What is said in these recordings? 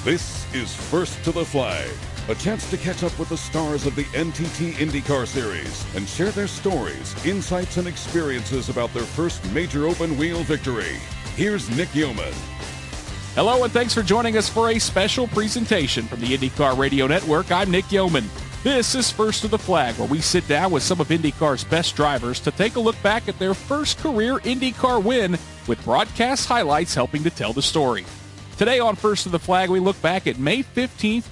This is First to the Flag, a chance to catch up with the stars of the NTT IndyCar Series and share their stories, insights, and experiences about their first major open-wheel victory. Here's Nick Yeoman. Hello, and thanks for joining us for a special presentation from the IndyCar Radio Network. I'm Nick Yeoman. This is First to the Flag, where we sit down with some of IndyCar's best drivers to take a look back at their first career IndyCar win, with broadcast highlights helping to tell the story. Today on First to the Flag, we look back at May 15th,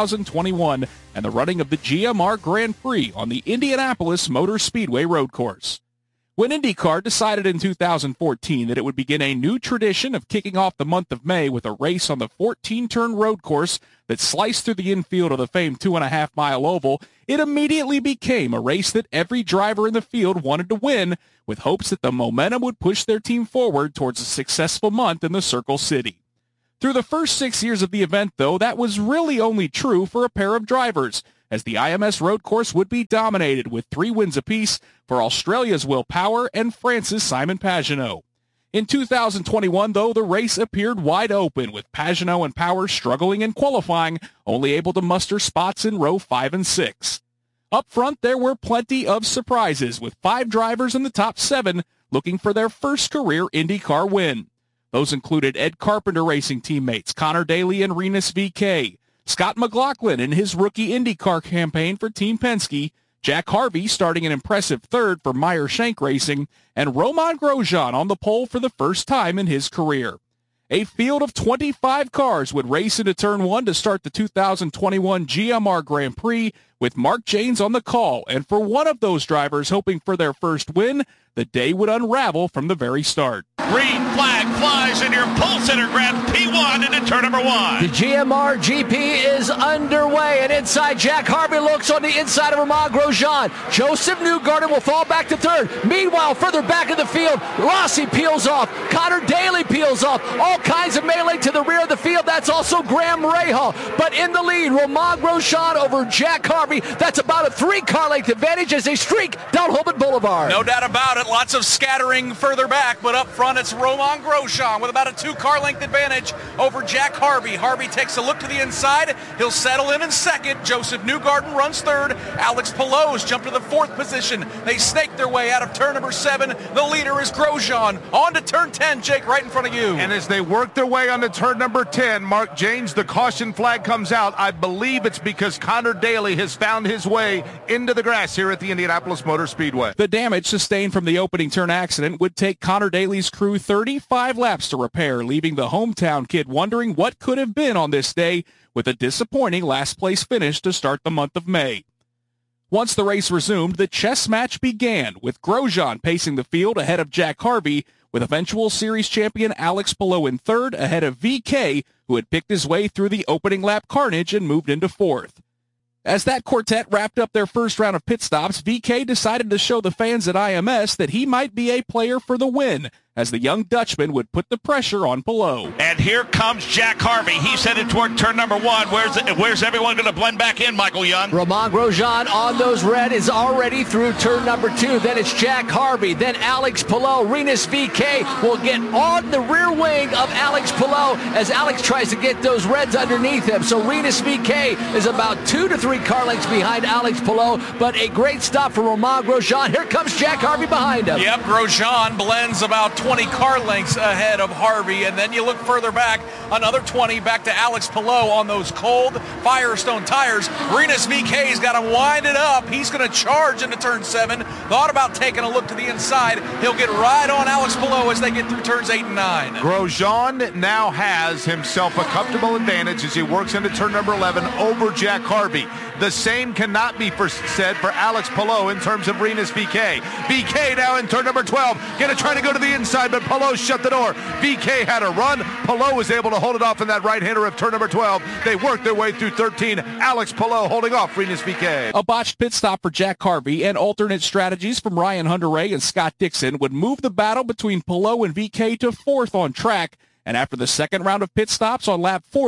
2021, and the running of the GMR Grand Prix on the Indianapolis Motor Speedway road course. When IndyCar decided in 2014 that it would begin a new tradition of kicking off the month of May with a race on the 14-turn road course that sliced through the infield of the famed 2.5-mile oval, it immediately became a race that every driver in the field wanted to win, with hopes that the momentum would push their team forward towards a successful month in the Circle City. Through the first 6 years of the event, though, that was really only true for a pair of drivers, as the IMS road course would be dominated with 3 wins apiece for Australia's Will Power and France's Simon Pagenaud. In 2021, though, the race appeared wide open, with Pagenaud and Power struggling in qualifying, only able to muster spots in row 5 and 6. Up front, there were plenty of surprises, with 5 drivers in the top 7 looking for their first career IndyCar win. Those included Ed Carpenter Racing teammates Connor Daly and Rinus VeeKay, Scott McLaughlin in his rookie IndyCar campaign for Team Penske, Jack Harvey starting an impressive third for Meyer Shank Racing, and Romain Grosjean on the pole for the first time in his career. A field of 25 cars would race into Turn 1 to start the 2021 GMR Grand Prix, with Mark Jaynes on the call, and for one of those drivers hoping for their first win, the day would unravel from the very start. Green flag flies and your pole sitter grabs P1 into turn number 1. The GMR GP is underway, and inside Jack Harvey looks on the inside of Romain Grosjean. Joseph Newgarden will fall back to third. Meanwhile, further back in the field, Rossi peels off. Connor Daly peels off. All kinds of melee to the rear of the field. That's also Graham Rahal. But in the lead, Romain Grosjean over Jack Harvey. That's about a 3-car length advantage as they streak down Holman Boulevard. No doubt about it. Lots of scattering further back, but up front it's Romain Grosjean with about a 2-car length advantage over Jack Harvey. Harvey takes a look to the inside. He'll settle in second. Joseph Newgarden runs third. Alex Palous jumped to the 4th position. They snake their way out of turn number 7. The leader is Grosjean. On to turn 10, Jake, right in front of you. And as they work their way onto turn number 10, Mark Jaynes, the caution flag comes out. I believe it's because Connor Daly has found his way into the grass here at the Indianapolis Motor Speedway. The damage sustained from the opening turn accident would take Connor Daly's crew 35 laps to repair, leaving the hometown kid wondering what could have been on this day, with a disappointing last-place finish to start the month of May. Once the race resumed, the chess match began, with Grosjean pacing the field ahead of Jack Harvey, with eventual series champion Alex Palou in third ahead of VeeKay, who had picked his way through the opening lap carnage and moved into 4th. As that quartet wrapped up their first round of pit stops, VeeKay decided to show the fans at IMS that he might be a player for the win, as the young Dutchman would put the pressure on Palou. And here comes Jack Harvey. He's headed toward turn number 1. Where's everyone going to blend back in, Michael Young? Romain Grosjean on those red is already through turn number 2. Then it's Jack Harvey. Then Alex Palou. Rinus VeeKay will get on the rear wing of Alex Palou as Alex tries to get those reds underneath him. So Rinus VeeKay is about 2 to 3 car lengths behind Alex Palou, but a great stop for Romain Grosjean. Here comes Jack Harvey behind him. Yep, Grosjean blends about 20 car lengths ahead of Harvey, and then you look further back, another 20 back to Alex Palou on those cold Firestone tires. Rinus VeeKay's got to wind it up. He's going to charge into turn 7. Thought about taking a look to the inside. He'll get right on Alex Palou as they get through turns 8 and 9. Grosjean now has himself a comfortable advantage as he works into turn number 11 over Jack Harvey. The same cannot be said for Alex Palou in terms of Rinus VeeKay. VeeKay now in turn number 12, going to try to go to the inside, but Palou shut the door. VeeKay had a run. Palou was able to hold it off in that right-hander of turn number 12. They worked their way through 13. Alex Palou holding off Rinus VeeKay. A botched pit stop for Jack Harvey and alternate strategies from Ryan Hunter-Reay and Scott Dixon would move the battle between Palou and VeeKay to 4th on track, and after the second round of pit stops on lap 40,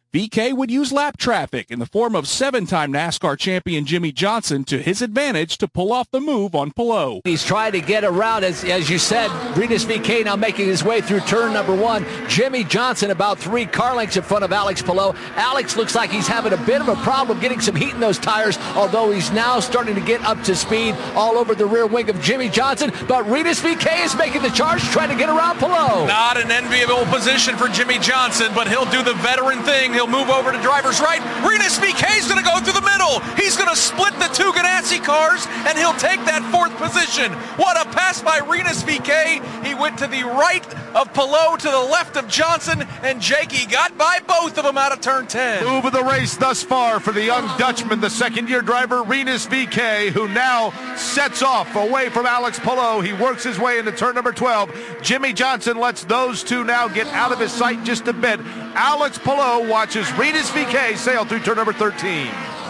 VK would use lap traffic in the form of 7-time NASCAR champion Jimmie Johnson to his advantage to pull off the move on Palou. He's trying to get around, as you said, Rinus VeeKay now making his way through turn number 1. Jimmie Johnson about 3 car lengths in front of Alex Palou. Alex looks like he's having a bit of a problem getting some heat in those tires, although he's now starting to get up to speed all over the rear wing of Jimmie Johnson. But Rinus VeeKay is making the charge, trying to get around Palou. Not an enviable position for Jimmie Johnson, but he'll do the veteran thing. He'll move over to driver's right. Rinus VeeKay is going to go through the middle. He's going to split the 2 Ganassi cars, and he'll take that 4th position. What a pass by Rinus VeeKay. He went to the right of Palou, to the left of Johnson, and Jakey got by both of them out of turn 10. Move of the race thus far for the young Dutchman, the second-year driver, Rinus VeeKay, who now sets off away from Alex Palou. He works his way into turn number 12. Jimmie Johnson lets those 2 now get out of his sight just a bit. Alex Palou watches Rinus VeeKay sail through turn number 13.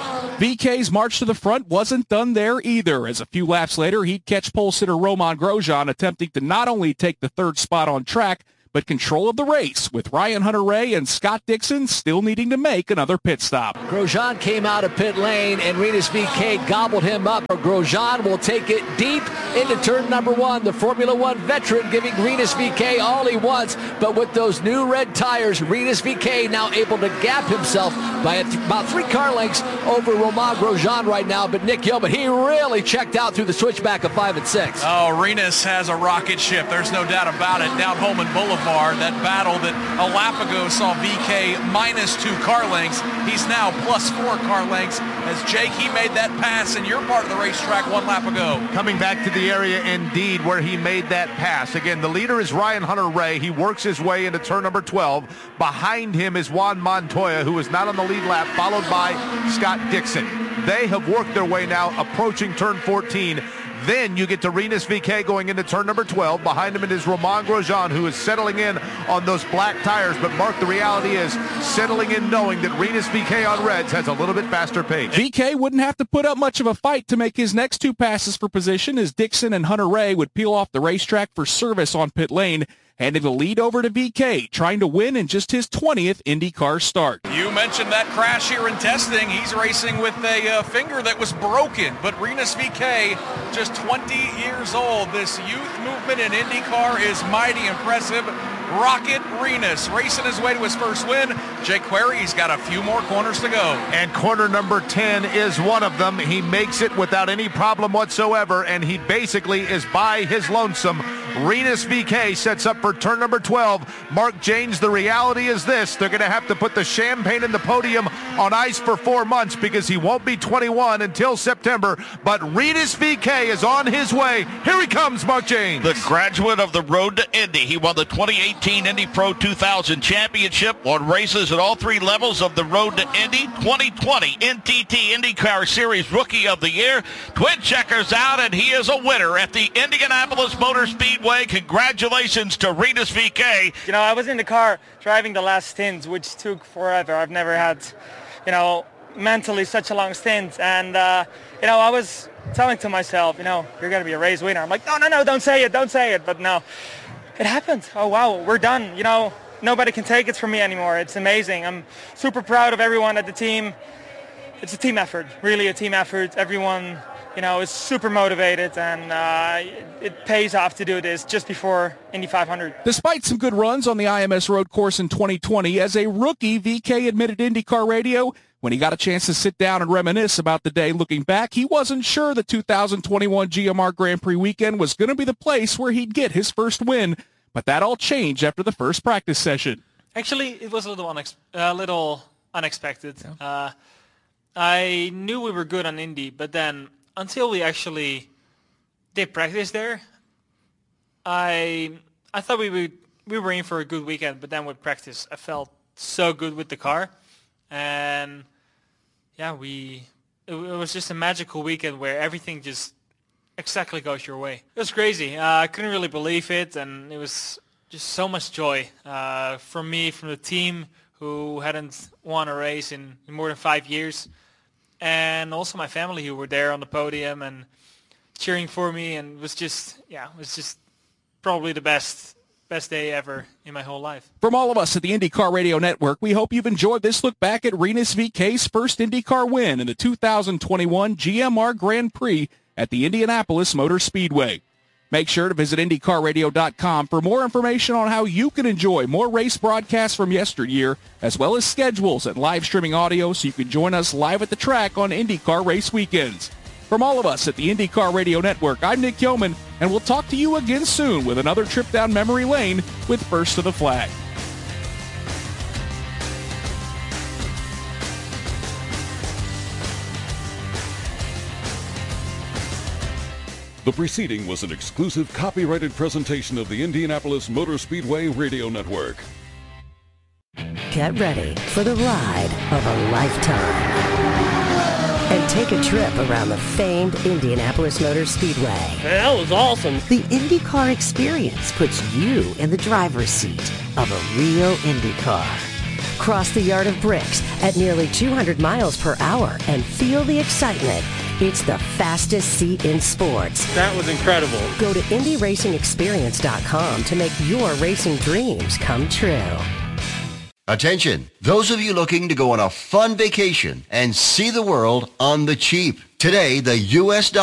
VK's march to the front wasn't done there either, as a few laps later he'd catch pole sitter Romain Grosjean attempting to not only take the 3rd spot on track, but control of the race, with Ryan Hunter-Reay and Scott Dixon still needing to make another pit stop. Grosjean came out of pit lane, and Rinus VeeKay gobbled him up. Grosjean will take it deep into turn number 1. The Formula One veteran giving Rinus VeeKay all he wants, but with those new red tires, Rinus VeeKay now able to gap himself by about 3 car lengths over Romain Grosjean right now. But Nick Yeoman, he really checked out through the switchback of 5 and 6. Oh, Rinus has a rocket ship. There's no doubt about it. Down Holman Boulevard, that battle that a lap ago saw VeeKay minus 2 car lengths. He's now plus 4 car lengths as Jake, he made that pass in your part of the racetrack 1 lap ago. Coming back to the area indeed where he made that pass. Again, the leader is Ryan Hunter-Reay. He works his way into turn number 12. Behind him is Juan Montoya, who is not on the lead lap, followed by Scott Dixon. They have worked their way now approaching turn 14. Then you get to Rinus VeeKay going into turn number 12. Behind him it is Romain Grosjean, who is settling in on those black tires. But Mark, the reality is settling in knowing that Rinus VeeKay on reds has a little bit faster pace. VeeKay wouldn't have to put up much of a fight to make his next 2 passes for position, as Dixon and Hunter-Reay would peel off the racetrack for service on pit lane, handing the lead over to VeeKay, trying to win in just his 20th IndyCar start. You mentioned that crash here in testing. He's racing with a finger that was broken, but Rinus VeeKay, just 20 years old. This youth movement in IndyCar is mighty impressive. Rocket Rinus racing his way to his first win. Jake Query, he's got a few more corners to go. And corner number 10 is one of them. He makes it without any problem whatsoever, and he basically is by his lonesome. Rinus VeeKay sets up for turn number 12. Mark Janes, the reality is this. They're going to have to put the champagne in the podium on ice for 4 months because he won't be 21 until September. But Rinus VeeKay is on his way. Here he comes, Mark Janes. The graduate of the Road to Indy. He won the 2018 Indy Pro 2000 Championship, won races at all 3 levels of the Road to Indy. 2020 NTT IndyCar Series Rookie of the Year. Twin checkers out, and he is a winner at the Indianapolis Motor Speedway. Congratulations to Rinus VeeKay. You know, I was in the car driving the last stint, which took forever. I've never had, mentally such a long stint. And, I was telling to myself, you're going to be a race winner. I'm like, no, don't say it. But no, it happened. Oh, wow, we're done. Nobody can take it from me anymore. It's amazing. I'm super proud of everyone at the team. It's a team effort, really a team effort. Everyone is super motivated, and it pays off to do this just before Indy 500. Despite some good runs on the IMS road course in 2020, as a rookie, VeeKay admitted IndyCar Radio when he got a chance to sit down and reminisce about the day looking back, he wasn't sure the 2021 GMR Grand Prix weekend was going to be the place where he'd get his first win, but that all changed after the first practice session. Actually, it was a little unexpected. Yeah. I knew we were good on Indy, but then until we actually did practice there, I thought we were in for a good weekend, but then with practice, I felt so good with the car. And yeah, it was just a magical weekend where everything just exactly goes your way. It was crazy. I couldn't really believe it, and it was just so much joy from me, from the team who hadn't won a race in more than 5 years, and also my family who were there on the podium and cheering for me, and it was just probably the best best day ever in my whole life. From all of us at the IndyCar Radio Network, we hope you've enjoyed this look back at Rinus VeeKay's first IndyCar win in the 2021 GMR Grand Prix at the Indianapolis Motor Speedway. Make sure to visit IndyCarRadio.com for more information on how you can enjoy more race broadcasts from yesteryear, as well as schedules and live streaming audio so you can join us live at the track on IndyCar race weekends. From all of us at the IndyCar Radio Network, I'm Nick Yeoman, and we'll talk to you again soon with another trip down memory lane with First to the Flag. The preceding was an exclusive copyrighted presentation of the Indianapolis Motor Speedway Radio Network. Get ready for the ride of a lifetime. And take a trip around the famed Indianapolis Motor Speedway. That was awesome. The IndyCar experience puts you in the driver's seat of a real IndyCar. Cross the Yard of Bricks at nearly 200 miles per hour and feel the excitement. It's the fastest seat in sports. That was incredible. Go to IndyRacingExperience.com to make your racing dreams come true. Attention, those of you looking to go on a fun vacation and see the world on the cheap. Today, the U.S.